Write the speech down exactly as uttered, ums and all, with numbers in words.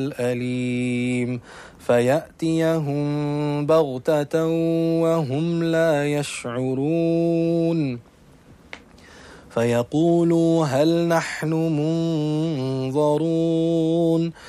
الأليم فيأتيهم بغتة وهم لا يشعرون فيقولوا هل نحن منظرون